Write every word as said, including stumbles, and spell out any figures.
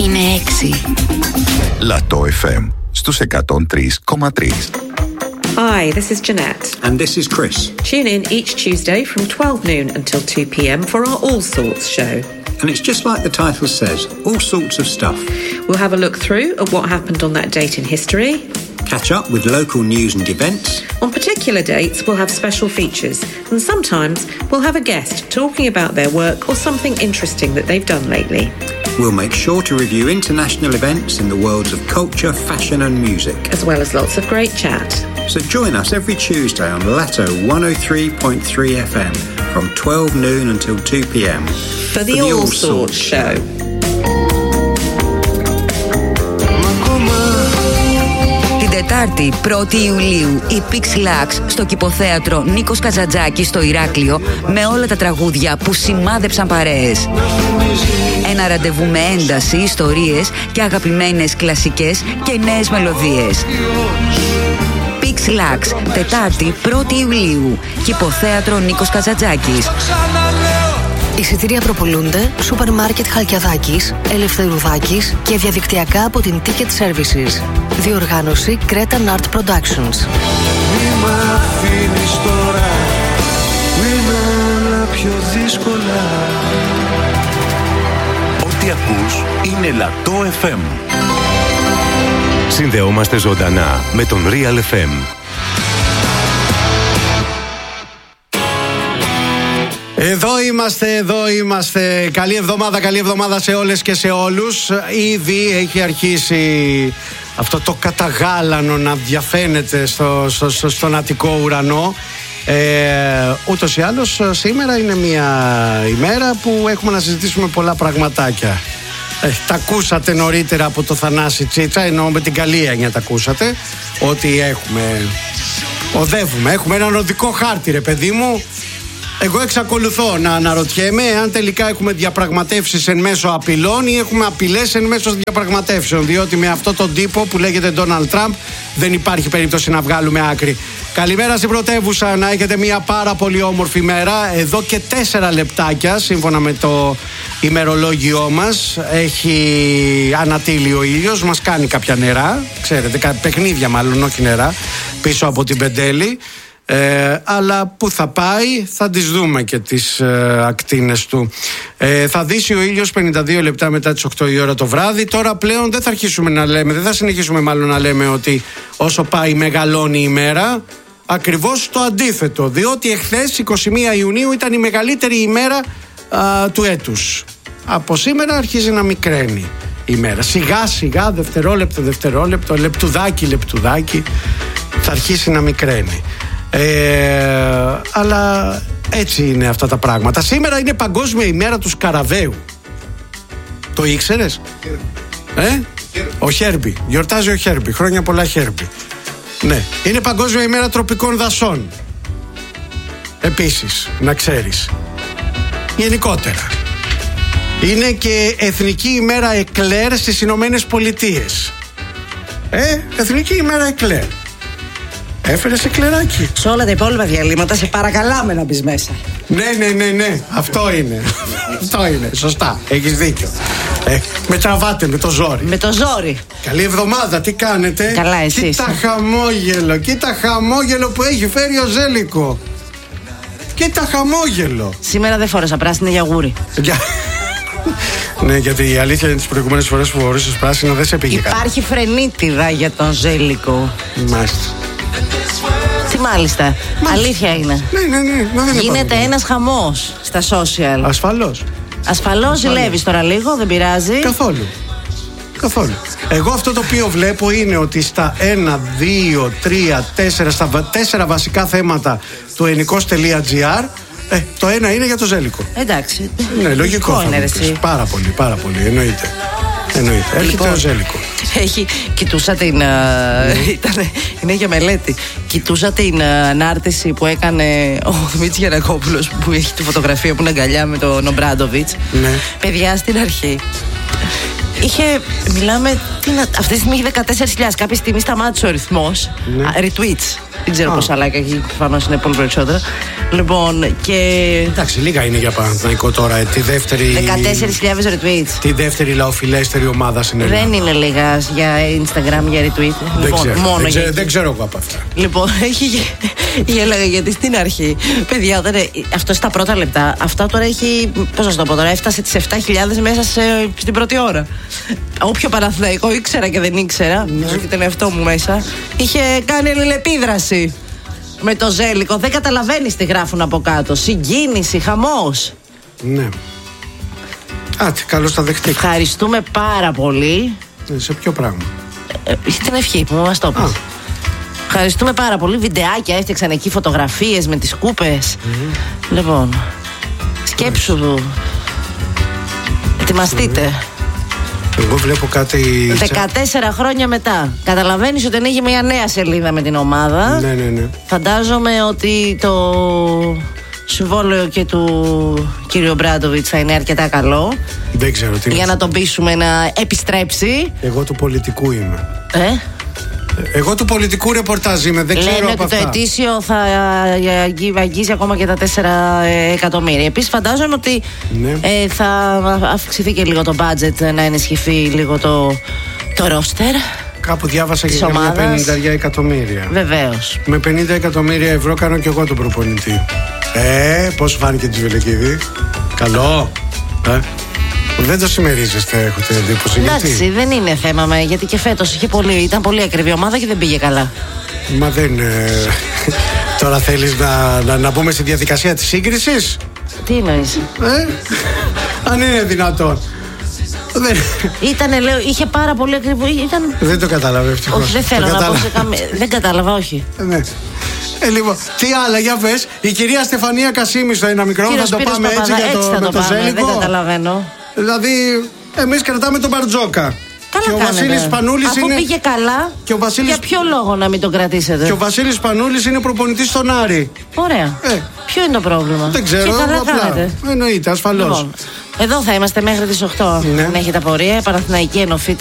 είναι έξι. Λατό εφ εμ στους εκατόν τρία κόμμα τρία. Hi, this is Jeanette. And this is Chris. Tune in each Tuesday from twelve noon until two p.m. for our All Sorts show. And it's just like the title says, all sorts of stuff. We'll have a look through at what happened on that date in history. Catch up with local news and events. On particular dates, we'll have special features. And sometimes we'll have a guest talking about their work or something interesting that they've done lately. We'll make sure to review international events in the worlds of culture, fashion and music. As well as lots of great chat. So join us every Tuesday on Lato one oh three point three F M from twelve noon until two p.m. For the, for the All, All Sorts show. Τετάρτη, πρώτη Ιουλίου, η Pixelax στο Κηποθέατρο Νίκος Καζαντζάκης στο Ηράκλειο με όλα τα τραγούδια που σημάδεψαν παρέες. Ένα ραντεβού με ένταση, ιστορίες και αγαπημένες κλασικές και νέες μελωδίες. Pixelax, Τετάρτη, πρώτη Ιουλίου, Κηποθέατρο Νίκος Καζαντζάκης. Εισιτήρια προπολούνται σούπερ μάρκετ Χαλκιαδάκης, Ελευθερουδάκης και διαδικτυακά από την Ticket Services. Διοργάνωση Cretan Art Productions. Μη μ' αφήνεις τώρα, μη είναι όλα πιο δύσκολα. Ό,τι ακούς είναι Λατό εφ εμ. Συνδεόμαστε ζωντανά με τον Real εφ εμ. Εδώ είμαστε, εδώ είμαστε. Καλή εβδομάδα, καλή εβδομάδα σε όλες και σε όλους. Ήδη έχει αρχίσει αυτό το καταγάλανο να διαφαίνεται στο, στο, στο, στον Αττικό ουρανό. Ε, ούτως ή άλλως σήμερα είναι μια ημέρα που έχουμε να συζητήσουμε πολλά πραγματάκια. Ε, τα ακούσατε νωρίτερα από το Θανάση Τσίτσα, ενώ με την καλή έννοια τα ακούσατε, ότι έχουμε, οδεύουμε, έχουμε έναν οδικό χάρτη ρε παιδί μου. Εγώ εξακολουθώ να αναρωτιέμαι αν τελικά έχουμε διαπραγματεύσεις εν μέσω απειλών ή έχουμε απειλές εν μέσω διαπραγματεύσεων. Διότι με αυτόν τον τύπο που λέγεται Ντόναλντ Τραμπ δεν υπάρχει περίπτωση να βγάλουμε άκρη. Καλημέρα στην πρωτεύουσα, να έχετε μια πάρα πολύ όμορφη μέρα. Εδώ και τέσσερα λεπτάκια, σύμφωνα με το ημερολόγιό μας, έχει ανατείλει ο ήλιος. Μας κάνει κάποια νερά, ξέρετε, παιχνίδια μάλλον, όχι νερά, πίσω από την Πεντέλη. Ε, αλλά που θα πάει θα τις δούμε και τις ε, ακτίνες του. ε, Θα δύσει ο ήλιος πενήντα δύο λεπτά μετά τις οκτώ η ώρα το βράδυ. Τώρα πλέον δεν θα αρχίσουμε να λέμε, δεν θα συνεχίσουμε μάλλον να λέμε ότι όσο πάει μεγαλώνει η μέρα. Ακριβώς το αντίθετο, διότι εχθές εικοστή πρώτη Ιουνίου ήταν η μεγαλύτερη ημέρα α, του έτους. Από σήμερα αρχίζει να μικραίνει η μέρα. Σιγά σιγά, δευτερόλεπτο δευτερόλεπτο, λεπτουδάκι λεπτουδάκι θα αρχίσει να μικραίνει. Ε, αλλά έτσι είναι αυτά τα πράγματα. Σήμερα είναι Παγκόσμια ημέρα του Σκαραβαίου. Το ήξερες? Ε? Ο Χέρμπι. Γιορτάζει ο Χέρμπι. Χρόνια πολλά Χέρμπι. Ναι. Είναι Παγκόσμια ημέρα τροπικών δασών. Επίσης, να ξέρεις. Γενικότερα. Είναι και Εθνική ημέρα Εκλέρ στις Ηνωμένες Πολιτείες. Ε, Εθνική ημέρα Εκλέρ. Έφερες εκλεράκι. Σε όλα τα υπόλοιπα διαλύματα σε παρακαλάμε να μπεις μέσα. Ναι, ναι, ναι, ναι. Αυτό είναι. Αυτό είναι. Σωστά. Έχεις δίκιο. Ε, με τραβάτε με το ζόρι. Με το ζόρι. Καλή εβδομάδα. Τι κάνετε? Καλά, εσείς? Κοίτα χαμόγελο. Κοίτα χαμόγελο που έχει φέρει ο Ζέλικο. Κοίτα χαμόγελο. Σήμερα δεν φόρεσα πράσινη γιαγούρι. Ναι, γιατί η αλήθεια είναι τις προηγούμενες φορές που φορούσες πράσινο δεν σε πήγε καλά. Υπάρχει φρενίτιδα για τον Ζέλικο. Μάλιστα. Τι μάλιστα. Μάλιστα. Αλήθεια είναι. Ναι, ναι, ναι. ναι Γίνεται ένας χαμός στα social. Ασφαλώς. Ασφαλώς ζηλεύεις τώρα λίγο, δεν πειράζει. Καθόλου. Καθόλου. Εγώ αυτό το οποίο βλέπω είναι ότι στα ένα, δύο, τρία, τέσσερα, στα τέσσερα βασικά θέματα του ενικός.gr, ε, το ένα είναι για το Ζέλικο. Εντάξει. Ναι, λογικό είναι εσύ. Πάρα πολύ, πάρα πολύ, εννοείται. Εννοείται. Έρχεται λοιπόν, ο Ζέλικο. Έχει, κοιτούσα την. Uh, ήτανε, είναι για μελέτη. Κοιτούσα την uh, ανάρτηση που έκανε ο Δημήτρης Γιαννακόπουλος, που έχει τη φωτογραφία που είναι αγκαλιά με τον Ομπράντοβιτς. Ναι. Παιδιά, στην αρχή. Είχε, μιλάμε, τι να, αυτή τη στιγμή έχει δεκατέσσερις χιλιάδες. Κάποια στιγμή σταμάτησε ο ρυθμός. Ναι. Retweets. Δεν ξέρω πόσα like έχει, προφανώς είναι πολύ περισσότερα. Λοιπόν, και. Εντάξει, λίγα είναι για Παναθηναϊκό τώρα. Τη δεύτερη. δεκατέσσερις χιλιάδες retweets. Τη δεύτερη λαοφιλέστερη ομάδα στην Ελλάδα. Δεν είναι λίγα για Instagram, για retweet. Δεν λοιπόν, ξέρω. μόνο δεν, για... ξέρω, δεν ξέρω εγώ από αυτά. Λοιπόν, έχει. Γέλαγα γιατί στην αρχή. Παιδιά, όταν... αυτό στα πρώτα λεπτά. Αυτά τώρα έχει. Πώς να σου το πω τώρα, έφτασε τις επτά χιλιάδες μέσα σε... στην πρώτη ώρα. Όποιο Παναθηναϊκό ήξερα και δεν ήξερα, ναι. Ζω και τον εαυτό μου μέσα, είχε κάνει αλληλεπίδραση με το Ζέλικο. Δεν καταλαβαίνεις τι γράφουν από κάτω. Συγκίνηση, χαμός. Ναι. Άτε, καλώς τα δεχτείτε. Ευχαριστούμε πάρα πολύ. Ε, σε ποιο πράγμα? Ε, την ευχή που μας το πες. Ευχαριστούμε πάρα πολύ. Βιντεάκια έφτιαξαν εκεί, φωτογραφίες με τις κούπες. Mm. Λοιπόν, σκέψου. Ετοιμαστείτε. Εγώ βλέπω κάτι. δεκατέσσερα χρόνια μετά. Καταλαβαίνεις ότι ανοίγει μια νέα σελίδα με την ομάδα. Ναι, ναι, ναι. Φαντάζομαι ότι το συμβόλαιο και του κύριου Μπράντοβιτς θα είναι αρκετά καλό. Δεν ξέρω τι. Για να τον πείσουμε να επιστρέψει. Εγώ του πολιτικού είμαι. Ε? Εγώ του πολιτικού ρεπορτάζ είμαι, δεν ξέρω. Λένε από ότι αυτά. Το ετήσιο θα αγγίζει ακόμα και τα τέσσερα εκατομμύρια. Επίσης φαντάζομαι ότι ναι. ε, θα αυξηθεί και λίγο το budget, να ενισχυθεί λίγο το, το ρόστερ. Κάπου διάβασα και για μια πενήντα εκατομμύρια. Βεβαίως. Με πενήντα εκατομμύρια ευρώ κάνω και εγώ τον προπονητή. Ε, πώς φάνηκε τη Βελεκίδη? Καλό. Ε. Δεν το συμμερίζεστε, έχω την εντύπωση. Εντάξει, γιατί? δεν είναι θέμα με, γιατί και φέτος είχε πολύ, ήταν πολύ ακριβή ομάδα και δεν πήγε καλά. Μα δεν. Ε, τώρα θέλεις να, να, να μπούμε στη διαδικασία της σύγκρισης? Τι εννοείς? Ε, αν είναι δυνατόν. Δεν... Ήτανε, λέω, είχε πάρα πολύ ακριβό. Ήταν... Δεν το κατάλαβα ευτυχώς. Όχι, δεν θέλω να πω σε καμία. Δεν κατάλαβα, όχι. Ναι. Ε, λοιπόν, τι άλλα, για πες. Η κυρία Στεφανία Κασίμη στο ένα μικρό, θα το πάμε έτσι για το, έτσι με το, το Ζέλικο. Δεν καταλαβαίνω. Δηλαδή, εμείς κρατάμε τον Μπαρτζόκα. Καλά και ο Βασίλης Πανούλης Αφού είναι. πήγε καλά, και ο Βασίλης... για ποιο λόγο να μην τον κρατήσετε? Και ο Βασίλης Πανούλης είναι προπονητής στον Άρη. Ωραία. Ε. Ποιο είναι το πρόβλημα? Δεν ξέρω. Και καλά απλά. κάνετε. Εννοείται, ασφαλώς. Λοιπόν, εδώ θα είμαστε μέχρι τις οκτώ. Ναι. Αν έχετε απορία, Παναθηναϊκή Ενωφή